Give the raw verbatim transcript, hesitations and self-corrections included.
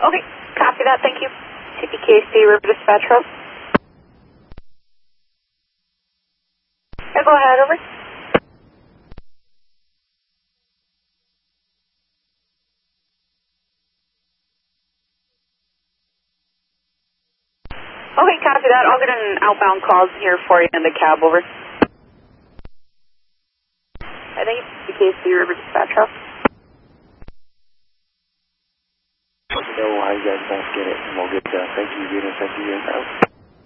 Okay, copy that, thank you. T P K C River Dispatch Road. Yeah, go ahead, over. Okay, copy that. I'll get an outbound call here for you in the cab, over. I think it's T P K C River Dispatch Road. Let me know how you guys both get it, and we'll get uh, thank you, Venus, thank you, and out.